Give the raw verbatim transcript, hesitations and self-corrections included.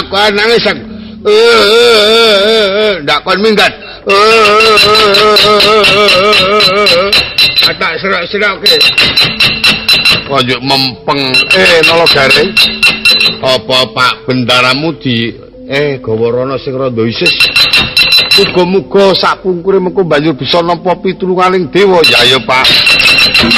kon nangis eh ndak kon minggat ada serak-serak ke ojo mempeng eh nologare apa Pak bendaramu di eh gawa rono sing rada isis muga-muga sak pungkure mengko banjur bisa nampa pitulunganing dewa ya ya Pak